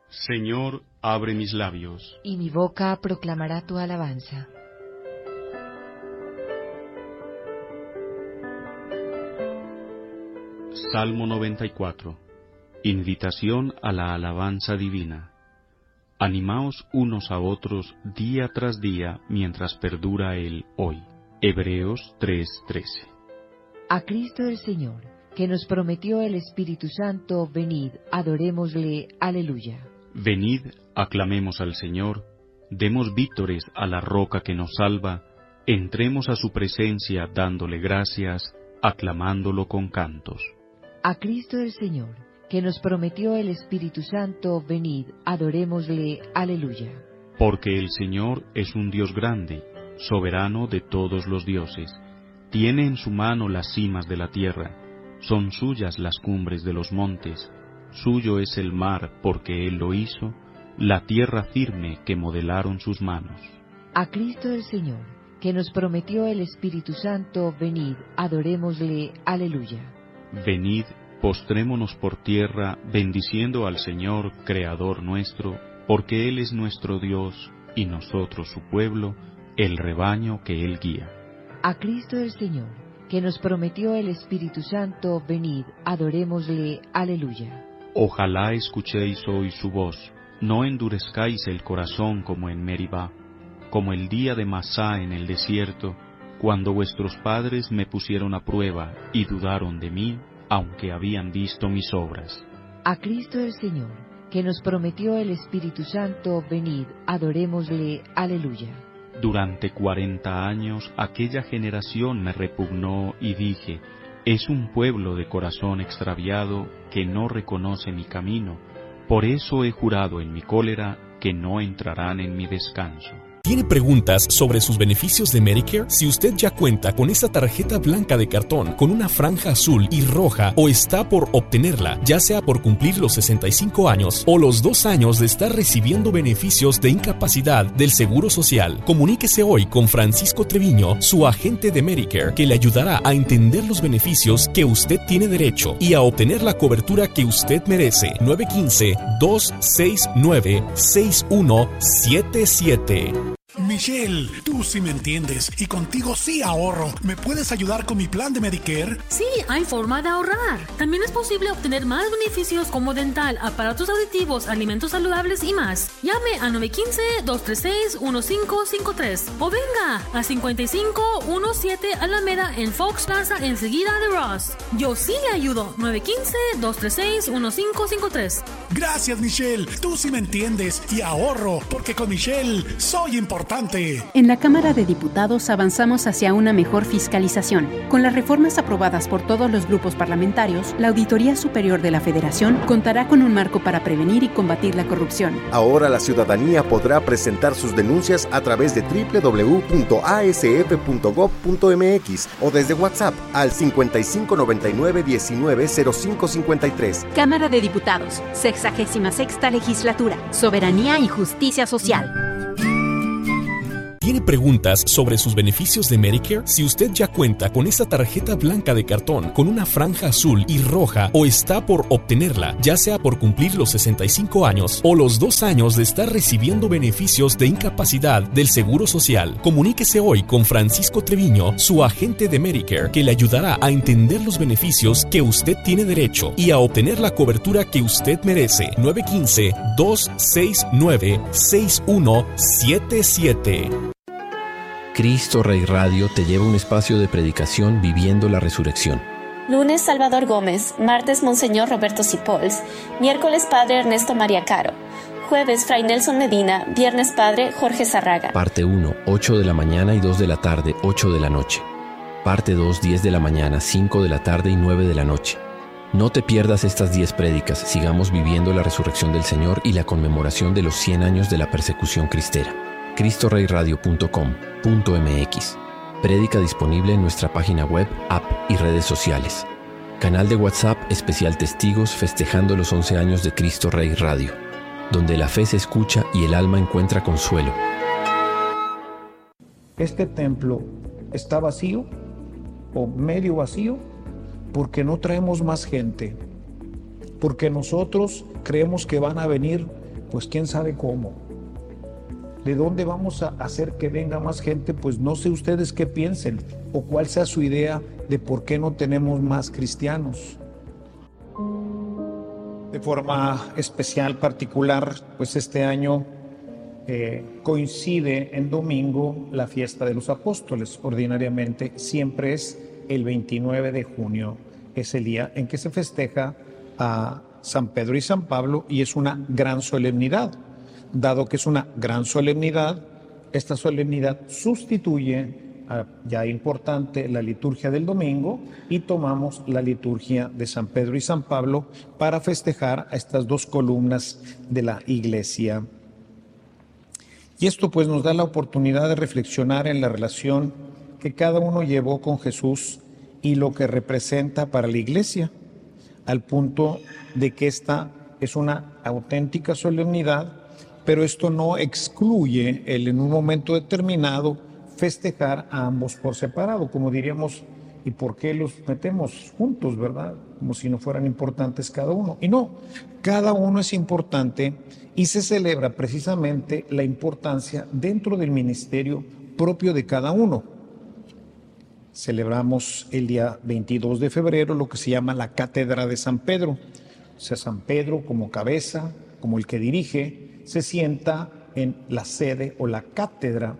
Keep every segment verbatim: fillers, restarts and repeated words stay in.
Señor, abre mis labios, y mi boca proclamará tu alabanza. Salmo noventa y cuatro. Invitación a la alabanza divina. Animaos unos a otros día tras día mientras perdura el hoy. Hebreos tres trece. A Cristo el Señor, que nos prometió el Espíritu Santo, venid, adorémosle, aleluya. Venid, aclamemos al Señor, demos vítores a la roca que nos salva, entremos a su presencia dándole gracias, aclamándolo con cantos. A Cristo el Señor, que nos prometió el Espíritu Santo, venid, adorémosle, aleluya. Porque el Señor es un Dios grande, soberano de todos los dioses. Tiene en su mano las cimas de la tierra, son suyas las cumbres de los montes. Suyo es el mar porque Él lo hizo, la tierra firme que modelaron sus manos. A Cristo el Señor, que nos prometió el Espíritu Santo, venid, adorémosle, aleluya. Venid, postrémonos por tierra, bendiciendo al Señor, Creador nuestro, porque Él es nuestro Dios, y nosotros su pueblo, el rebaño que Él guía. A Cristo el Señor, que nos prometió el Espíritu Santo, venid, adorémosle, aleluya. Ojalá escuchéis hoy su voz, no endurezcáis el corazón como en Meribá, como el día de Masá en el desierto, cuando vuestros padres me pusieron a prueba y dudaron de mí, aunque habían visto mis obras. A Cristo el Señor, que nos prometió el Espíritu Santo, venid, adorémosle, aleluya. Durante cuarenta años aquella generación me repugnó y dije, es un pueblo de corazón extraviado que no reconoce mi camino, por eso he jurado en mi cólera que no entrarán en mi descanso. ¿Tiene preguntas sobre sus beneficios de Medicare? Si usted ya cuenta con esa tarjeta blanca de cartón con una franja azul y roja o está por obtenerla, ya sea por cumplir los sesenta y cinco años o los dos años de estar recibiendo beneficios de incapacidad del Seguro Social, comuníquese hoy con Francisco Treviño, su agente de Medicare, que le ayudará a entender los beneficios que usted tiene derecho y a obtener la cobertura que usted merece. nueve uno cinco, dos seis nueve, seis uno siete siete. Michelle, tú sí me entiendes y contigo sí ahorro. ¿Me puedes ayudar con mi plan de Medicare? Sí, hay forma de ahorrar. También es posible obtener más beneficios como dental, aparatos auditivos, alimentos saludables y más. Llame a nueve uno cinco, dos tres seis, uno cinco cinco tres o venga a cincuenta y cinco diecisiete Alameda en Fox Plaza enseguida de Ross. Yo sí le ayudo. nueve uno cinco, dos tres seis, uno cinco cinco tres. Gracias, Michelle. Tú sí me entiendes y ahorro porque con Michelle soy importante. En la Cámara de Diputados avanzamos hacia una mejor fiscalización. Con las reformas aprobadas por todos los grupos parlamentarios, la Auditoría Superior de la Federación contará con un marco para prevenir y combatir la corrupción. Ahora la ciudadanía podrá presentar sus denuncias a través de doble u doble u doble u punto a s f punto gov punto m x o desde WhatsApp al cincuenta y cinco noventa y nueve diecinueve cero cinco cincuenta y tres. Cámara de Diputados, sexagésima sexta Legislatura, Soberanía y Justicia Social. ¿Tiene preguntas sobre sus beneficios de Medicare? Si usted ya cuenta con esa tarjeta blanca de cartón con una franja azul y roja o está por obtenerla, ya sea por cumplir los sesenta y cinco años o los dos años de estar recibiendo beneficios de incapacidad del Seguro Social, comuníquese hoy con Francisco Treviño, su agente de Medicare, que le ayudará a entender los beneficios que usted tiene derecho y a obtener la cobertura que usted merece. nueve uno cinco, dos seis nueve, seis uno siete siete. Cristo Rey Radio te lleva a un espacio de predicación viviendo la resurrección. Lunes, Salvador Gómez. Martes, Monseñor Roberto Sipols. Miércoles, Padre Ernesto María Caro. Jueves, Fray Nelson Medina. Viernes, Padre Jorge Zarraga. Parte uno, ocho de la mañana y dos de la tarde, ocho de la noche. Parte dos, diez de la mañana, cinco de la tarde y nueve de la noche. No te pierdas estas diez prédicas. Sigamos viviendo la resurrección del Señor y la conmemoración de los cien años de la persecución cristera. cristo rey radio punto com punto m x. Prédica disponible en nuestra página web, app y redes sociales. Canal de WhatsApp especial Testigos festejando los once años de Cristo Rey Radio, donde la fe se escucha y el alma encuentra consuelo. Este templo está vacío o medio vacío porque no traemos más gente, porque nosotros creemos que van a venir Pues quién sabe cómo. ¿De dónde vamos a hacer que venga más gente? Pues no sé ustedes qué piensen o cuál sea su idea de por qué no tenemos más cristianos. De forma especial, particular, pues este año eh, coincide en domingo la fiesta de los apóstoles. Ordinariamente siempre es el veintinueve de junio, es el día en que se festeja a San Pedro y San Pablo y es una gran solemnidad. Dado que es una gran solemnidad, esta solemnidad sustituye a, ya importante, la liturgia del domingo y tomamos la liturgia de San Pedro y San Pablo para festejar a estas dos columnas de la Iglesia. Y esto pues nos da la oportunidad de reflexionar en la relación que cada uno llevó con Jesús y lo que representa para la Iglesia, al punto de que esta es una auténtica solemnidad, pero esto no excluye el en un momento determinado festejar a ambos por separado, como diríamos, ¿y por qué los metemos juntos, verdad? Como si no fueran importantes cada uno. Y no, cada uno es importante y se celebra precisamente la importancia dentro del ministerio propio de cada uno. Celebramos el día veintidós de febrero lo que se llama la Cátedra de San Pedro. O sea, San Pedro como cabeza, como el que dirige, se sienta en la sede o la cátedra.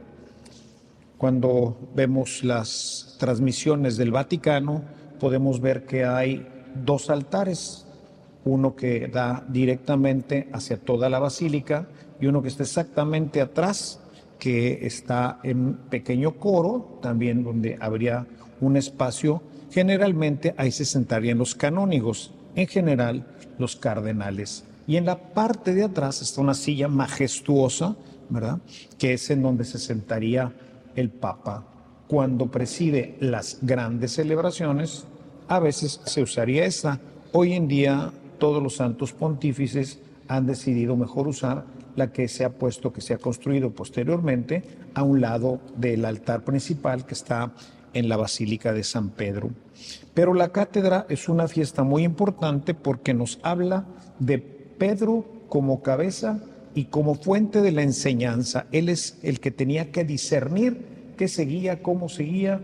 Cuando vemos las transmisiones del Vaticano, podemos ver que hay dos altares, uno que da directamente hacia toda la basílica y uno que está exactamente atrás, que está en un pequeño coro, también donde habría un espacio. Generalmente ahí se sentarían los canónigos, en general los cardenales. Y en la parte de atrás está una silla majestuosa, ¿verdad?, que es en donde se sentaría el Papa. Cuando preside las grandes celebraciones, a veces se usaría esa. Hoy en día todos los santos pontífices han decidido mejor usar la que se ha puesto, que se ha construido posteriormente a un lado del altar principal que está en la Basílica de San Pedro. Pero la cátedra es una fiesta muy importante porque nos habla de Pedro como cabeza y como fuente de la enseñanza. Él es el que tenía que discernir qué seguía, cómo seguía.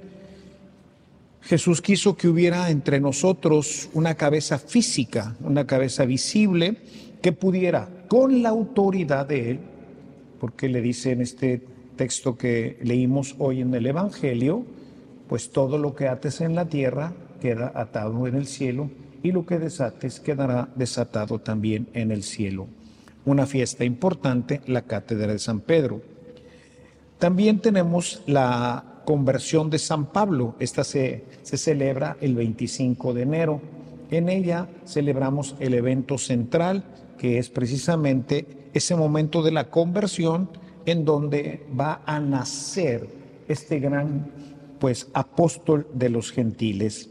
Jesús quiso que hubiera entre nosotros una cabeza física, una cabeza visible, que pudiera, con la autoridad de Él, porque le dice en este texto que leímos hoy en el Evangelio, pues todo lo que ates en la tierra queda atado en el cielo, y lo que desates quedará desatado también en el cielo. Una fiesta importante, la Cátedra de San Pedro. También tenemos la conversión de San Pablo. Esta se, se celebra el veinticinco de enero. En ella celebramos el evento central, que es precisamente ese momento de la conversión en donde va a nacer este gran, pues, apóstol de los gentiles.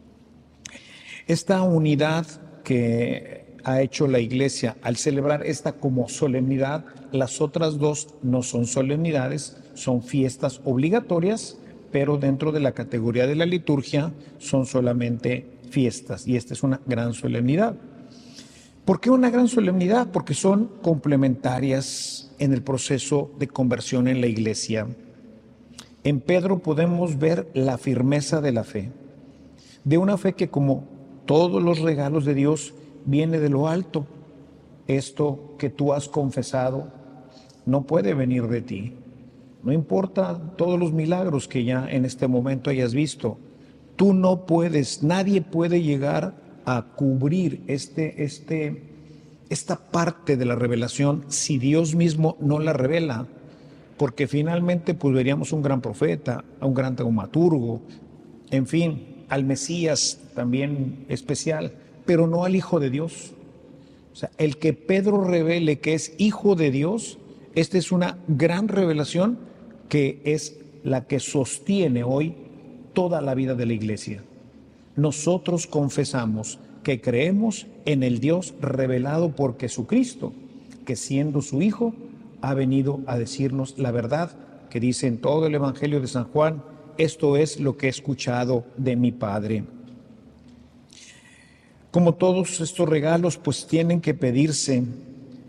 Esta unidad que ha hecho la Iglesia al celebrar esta como solemnidad, las otras dos no son solemnidades, son fiestas obligatorias, pero dentro de la categoría de la liturgia son solamente fiestas, y esta es una gran solemnidad. ¿Por qué una gran solemnidad? Porque son complementarias en el proceso de conversión en la Iglesia. En Pedro podemos ver la firmeza de la fe, de una fe que, como todos los regalos de Dios, viene de lo alto. Esto que tú has confesado no puede venir de ti. No importa todos los milagros que ya en este momento hayas visto. Tú no puedes, nadie puede llegar a cubrir este, este, esta parte de la revelación si Dios mismo no la revela. Porque finalmente pues veríamos un gran profeta, a un gran dramaturgo, en fin, al Mesías también especial, pero no al Hijo de Dios. O sea, el que Pedro revele que es Hijo de Dios, esta es una gran revelación que es la que sostiene hoy toda la vida de la Iglesia. Nosotros confesamos que creemos en el Dios revelado por Jesucristo, que siendo su Hijo ha venido a decirnos la verdad que dice en todo el Evangelio de San Juan: esto es lo que he escuchado de mi Padre. Como todos estos regalos, pues tienen que pedirse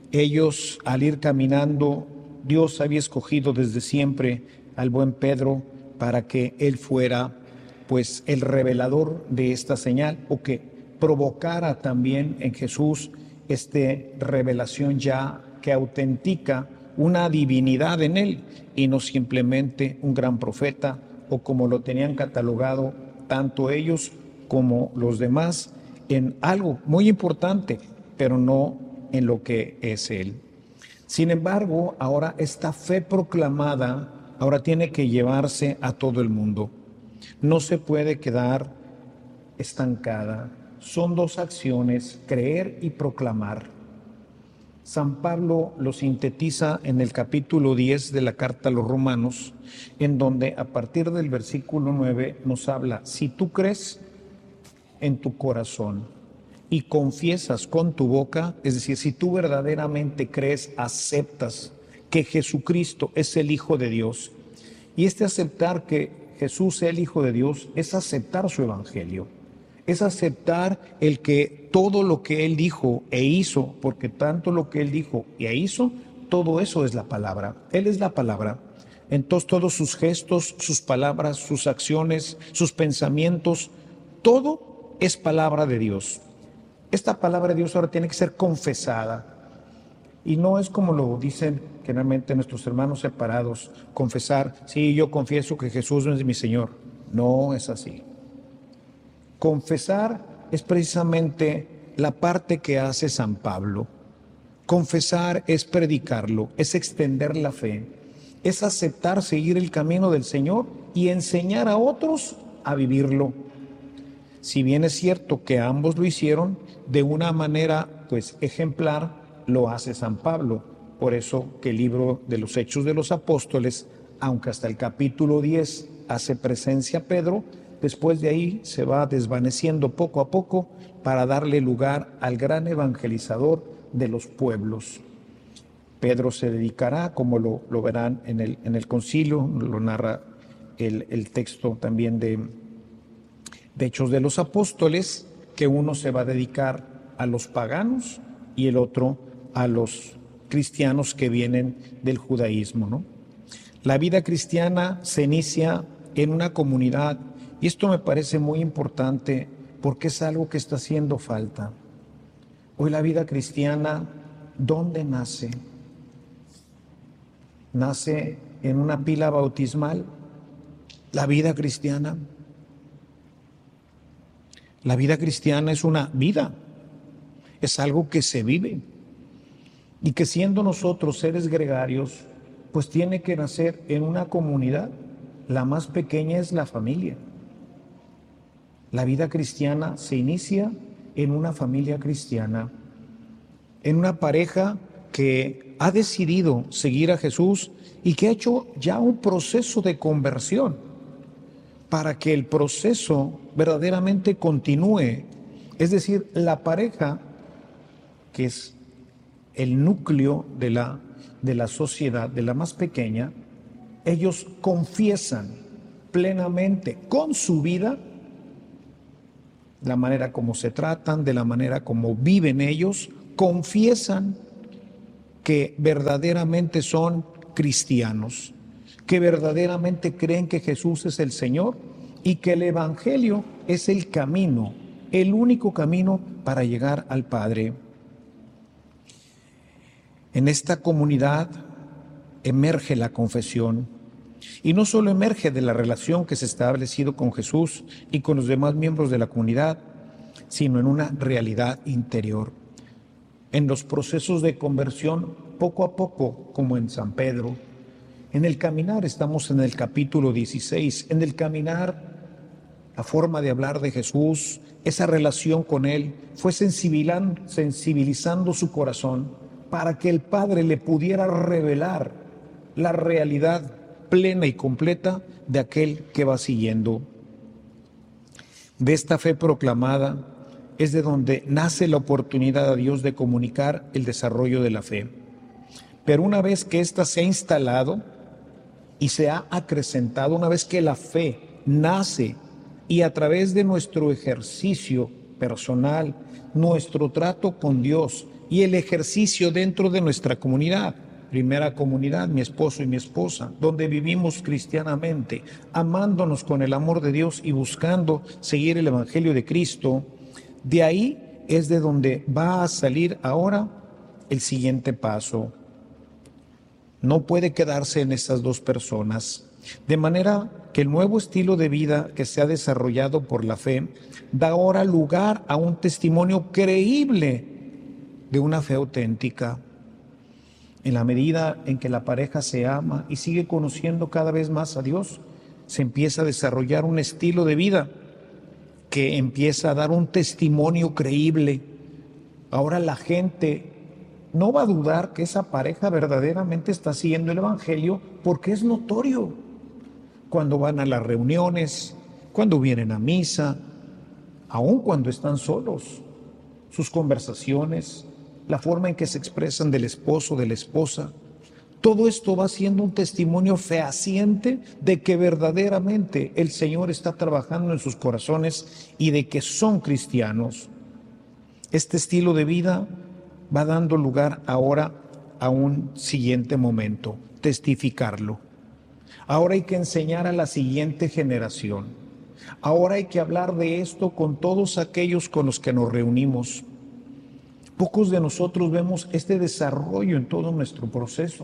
Ellos, al ir caminando, Dios había escogido desde siempre al buen Pedro para que él fuera pues el revelador de esta señal, o que provocara también en Jesús esta revelación ya que autentica una divinidad en él y no simplemente un gran profeta, o como lo tenían catalogado tanto ellos como los demás, en algo muy importante, pero no en lo que es él. Sin embargo, ahora esta fe proclamada ahora tiene que llevarse a todo el mundo. No se puede quedar estancada. Son dos acciones, creer y proclamar. San Pablo lo sintetiza en el capítulo diez de la carta a los Romanos, en donde a partir del versículo nueve nos habla: si tú crees en tu corazón y confiesas con tu boca, es decir, si tú verdaderamente crees, aceptas que Jesucristo es el Hijo de Dios, y este aceptar que Jesús sea el Hijo de Dios es aceptar su evangelio, es aceptar el que todo lo que Él dijo e hizo, porque tanto lo que Él dijo e hizo, todo eso es la palabra. Él es la palabra. Entonces todos sus gestos, sus palabras, sus acciones, sus pensamientos, todo es palabra de Dios. Esta palabra de Dios ahora tiene que ser confesada. Y no es como lo dicen generalmente nuestros hermanos separados, confesar: sí, yo confieso que Jesús no es mi Señor. No es así. Confesar es precisamente la parte que hace San Pablo. Confesar es predicarlo, es extender la fe, es aceptar seguir el camino del Señor y enseñar a otros a vivirlo. Si bien es cierto que ambos lo hicieron de una manera pues ejemplar, lo hace San Pablo. Por eso que el libro de los Hechos de los Apóstoles, aunque hasta el capítulo diez hace presencia Pedro, después de ahí se va desvaneciendo poco a poco para darle lugar al gran evangelizador de los pueblos. Pedro se dedicará, como lo, lo verán en el, en el concilio, lo narra el, el texto también de, de Hechos de los Apóstoles, que uno se va a dedicar a los paganos y el otro a los cristianos que vienen del judaísmo, ¿no? La vida cristiana se inicia en una comunidad, y esto me parece muy importante porque es algo que está haciendo falta. Hoy la vida cristiana, ¿dónde nace? ¿Nace en una pila bautismal? La vida cristiana. La vida cristiana es una vida, es algo que se vive. Y que siendo nosotros seres gregarios, pues tiene que nacer en una comunidad. La más pequeña es la familia. La vida cristiana se inicia en una familia cristiana, en una pareja que ha decidido seguir a Jesús y que ha hecho ya un proceso de conversión para que el proceso verdaderamente continúe. Es decir, la pareja, que es el núcleo de la, de la sociedad, de la más pequeña, ellos confiesan plenamente con su vida la manera como se tratan, de la manera como viven ellos, confiesan que verdaderamente son cristianos, que verdaderamente creen que Jesús es el Señor y que el Evangelio es el camino, el único camino para llegar al Padre. En esta comunidad emerge la confesión, y no solo emerge de la relación que se ha establecido con Jesús y con los demás miembros de la comunidad, sino en una realidad interior. En los procesos de conversión, poco a poco, como en San Pedro, en el caminar, estamos en el capítulo dieciséis, en el caminar, la forma de hablar de Jesús, esa relación con Él, fue sensibilizando, sensibilizando su corazón para que el Padre le pudiera revelar la realidad plena y completa de aquel que va siguiendo. De esta fe proclamada es de donde nace la oportunidad a Dios de comunicar el desarrollo de la fe. Pero una vez que ésta se ha instalado y se ha acrecentado, una vez que la fe nace y a través de nuestro ejercicio personal, nuestro trato con Dios y el ejercicio dentro de nuestra comunidad. Primera comunidad, mi esposo y mi esposa, donde vivimos cristianamente, amándonos con el amor de Dios y buscando seguir el Evangelio de Cristo. De ahí es de donde va a salir ahora el siguiente paso. No puede quedarse en estas dos personas. De manera que el nuevo estilo de vida que se ha desarrollado por la fe da ahora lugar a un testimonio creíble de una fe auténtica. En la medida en que la pareja se ama y sigue conociendo cada vez más a Dios, se empieza a desarrollar un estilo de vida que empieza a dar un testimonio creíble. Ahora la gente no va a dudar que esa pareja verdaderamente está siguiendo el Evangelio, porque es notorio. Cuando van a las reuniones, cuando vienen a misa, aun cuando están solos, sus conversaciones, la forma en que se expresan del esposo, de la esposa, todo esto va siendo un testimonio fehaciente de que verdaderamente el Señor está trabajando en sus corazones y de que son cristianos. Este estilo de vida va dando lugar ahora a un siguiente momento, testificarlo. Ahora hay que enseñar a la siguiente generación. Ahora hay que hablar de esto con todos aquellos con los que nos reunimos. Pocos de nosotros vemos este desarrollo en todo nuestro proceso.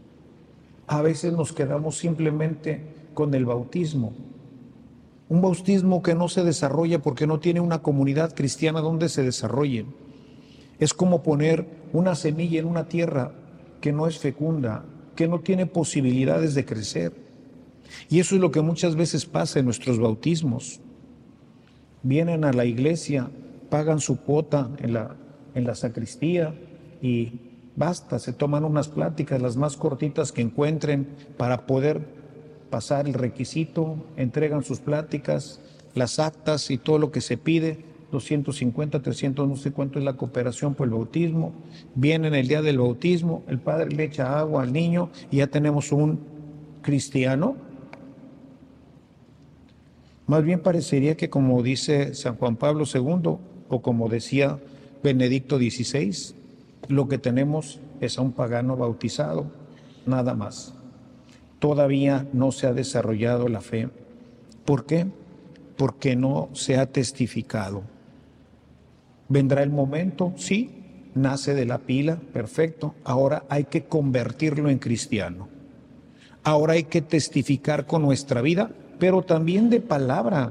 A veces nos quedamos simplemente con el bautismo. Un bautismo que no se desarrolla porque no tiene una comunidad cristiana donde se desarrolle. Es como poner una semilla en una tierra que no es fecunda, que no tiene posibilidades de crecer. Y eso es lo que muchas veces pasa en nuestros bautismos. Vienen a la iglesia, pagan su cuota en la, en la sacristía y basta, se toman unas pláticas, las más cortitas que encuentren para poder pasar el requisito, entregan sus pláticas, las actas y todo lo que se pide, doscientos cincuenta, trescientos, no sé cuánto es la cooperación por el bautismo. Vienen el día del bautismo, el padre le echa agua al niño y ya tenemos un cristiano. Más bien parecería que, como dice San Juan Pablo segundo, o como decía Benedicto dieciséis, lo que tenemos es a un pagano bautizado, nada más. Todavía no se ha desarrollado la fe. ¿Por qué? Porque no se ha testificado. ¿Vendrá el momento? Sí, nace de la pila, perfecto. Ahora hay que convertirlo en cristiano. Ahora hay que testificar con nuestra vida, pero también de palabra.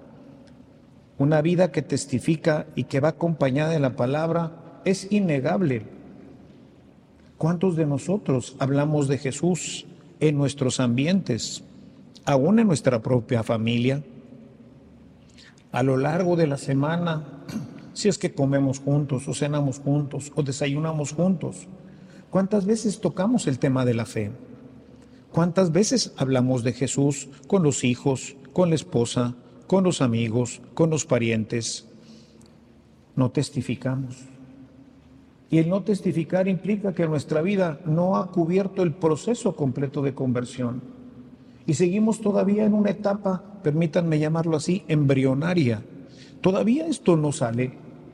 Una vida que testifica y que va acompañada de la palabra es innegable. ¿Cuántos de nosotros hablamos de Jesús en nuestros ambientes, aún en nuestra propia familia? A lo largo de la semana, si es que comemos juntos, o cenamos juntos, o desayunamos juntos, ¿cuántas veces tocamos el tema de la fe? ¿Cuántas veces hablamos de Jesús con los hijos, con la esposa, con los amigos, con los parientes? No testificamos. Y el no testificar implica que nuestra vida no ha cubierto el proceso completo de conversión. Y seguimos todavía en una etapa, permítanme llamarlo así, embrionaria. Todavía esto no sale.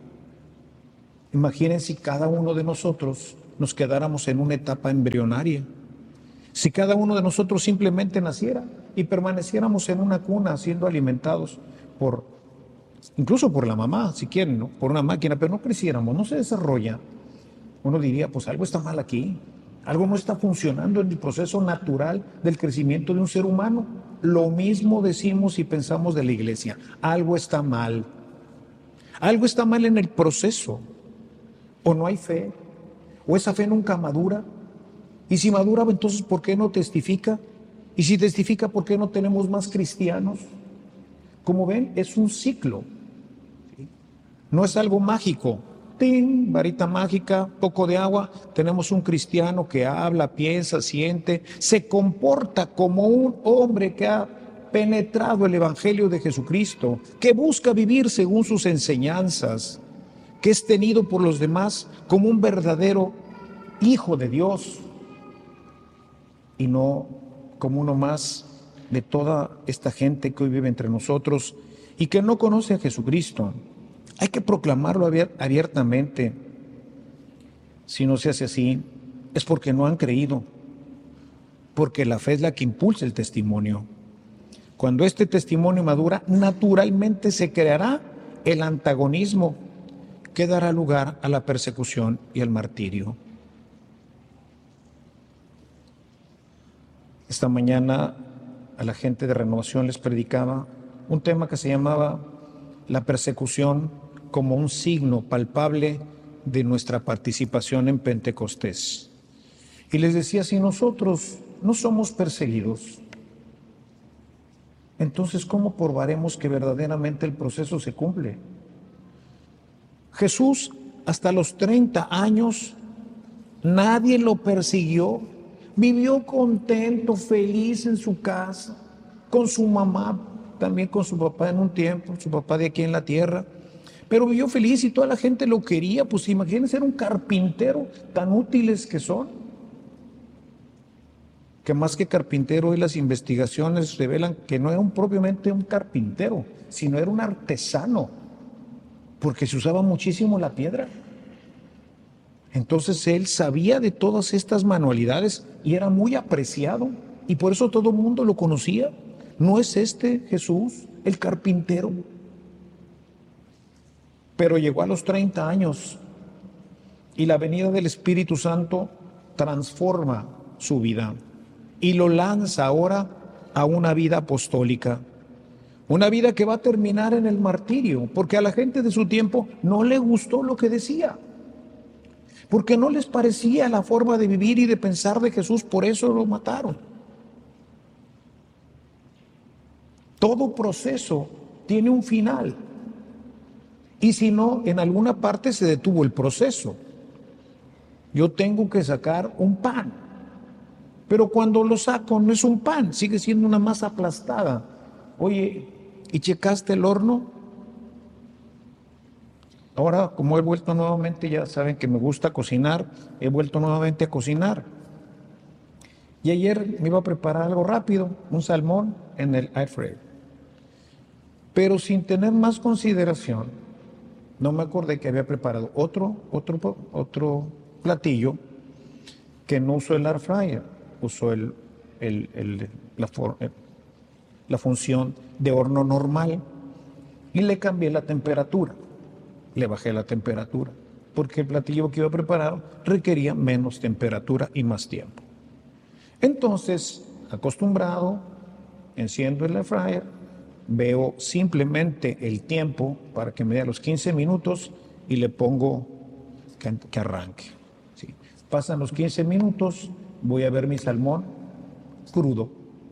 Imaginen si cada uno de nosotros nos quedáramos en una etapa embrionaria. Si cada uno de nosotros simplemente naciera y permaneciéramos en una cuna siendo alimentados por, incluso por la mamá, si quieren, ¿no? Por una máquina, pero no creciéramos, no se desarrolla. Uno diría, pues algo está mal aquí, algo no está funcionando en el proceso natural del crecimiento de un ser humano. Lo mismo decimos y pensamos de la iglesia, algo está mal. Algo está mal en el proceso, o no hay fe, o esa fe nunca madura. Y si madura, entonces, ¿por qué no testifica? Y si testifica, ¿por qué no tenemos más cristianos? Como ven, es un ciclo. No es algo mágico. ¡Tin! Varita mágica, poco de agua. Tenemos un cristiano que habla, piensa, siente, se comporta como un hombre que ha penetrado el Evangelio de Jesucristo, que busca vivir según sus enseñanzas, que es tenido por los demás como un verdadero hijo de Dios, y no como uno más de toda esta gente que hoy vive entre nosotros y que no conoce a Jesucristo. Hay que proclamarlo abiertamente. Si no se hace así, es porque no han creído, porque la fe es la que impulsa el testimonio. Cuando este testimonio madura, naturalmente se creará el antagonismo que dará lugar a la persecución y al martirio. Esta mañana a la gente de Renovación les predicaba un tema que se llamaba la persecución como un signo palpable de nuestra participación en Pentecostés. Y les decía, si nosotros no somos perseguidos, entonces ¿cómo probaremos que verdaderamente el proceso se cumple? Jesús, hasta los treinta años, nadie lo persiguió, vivió contento, feliz en su casa, con su mamá, también con su papá en un tiempo, su papá de aquí en la tierra, pero vivió feliz y toda la gente lo quería. Pues imagínense, era un carpintero, tan útiles que son, que más que carpintero hoy las investigaciones revelan que no era un, propiamente un carpintero, sino era un artesano, porque se usaba muchísimo la piedra. Entonces él sabía de todas estas manualidades y era muy apreciado, y por eso todo el mundo lo conocía. ¿No es este Jesús, el carpintero? Pero llegó a los treinta años y la venida del Espíritu Santo transforma su vida y lo lanza ahora a una vida apostólica, una vida que va a terminar en el martirio, porque a la gente de su tiempo no le gustó lo que decía, porque no les parecía la forma de vivir y de pensar de Jesús, por eso lo mataron. Todo proceso tiene un final, y si no, en alguna parte se detuvo el proceso. Yo tengo que sacar un pan, pero cuando lo saco no es un pan, sigue siendo una masa aplastada. Oye, ¿y checaste el horno? Ahora, como he vuelto nuevamente, ya saben que me gusta cocinar, he vuelto nuevamente a cocinar. Y ayer me iba a preparar algo rápido, un salmón en el air fryer. Pero sin tener más consideración, no me acordé que había preparado otro, otro, otro platillo que no usó el air fryer, usó el, el, el, la, for, la función de horno normal y le cambié la temperatura, le bajé la temperatura, porque el platillo que iba a preparar requería menos temperatura y más tiempo. Entonces, acostumbrado, enciendo el air fryer, veo simplemente el tiempo para que me dé los quince minutos y le pongo que, que arranque. ¿Sí? Pasan los quince minutos, voy a ver mi salmón crudo.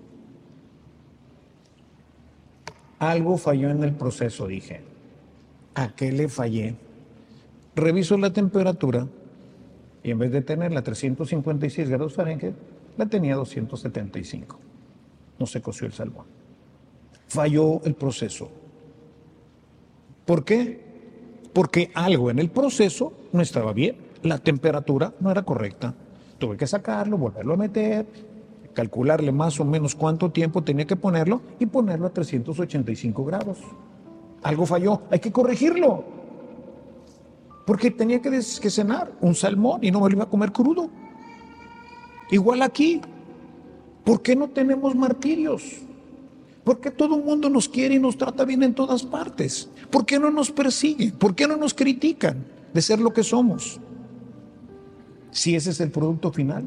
Algo falló en el proceso, dije. ¿A qué le fallé? Reviso la temperatura y en vez de tenerla a trescientos cincuenta y seis grados Fahrenheit, la tenía a doscientos setenta y cinco. No se coció el salmón. Falló el proceso. ¿Por qué? Porque algo en el proceso no estaba bien. La temperatura no era correcta. Tuve que sacarlo, volverlo a meter, calcularle más o menos cuánto tiempo tenía que ponerlo y ponerlo a trescientos ochenta y cinco grados. Algo falló, hay que corregirlo. Porque tenía que, des- que cenar un salmón y no me lo iba a comer crudo. Igual aquí. ¿Por qué no tenemos martirios? ¿Por qué todo el mundo nos quiere y nos trata bien en todas partes? ¿Por qué no nos persiguen? ¿Por qué no nos critican de ser lo que somos? Si ese es el producto final.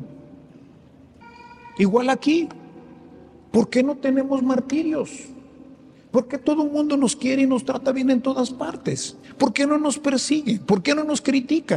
Igual aquí. ¿Por qué no tenemos martirios? ¿Por qué todo el mundo nos quiere y nos trata bien en todas partes? ¿Por qué no nos persiguen? ¿Por qué no nos critican?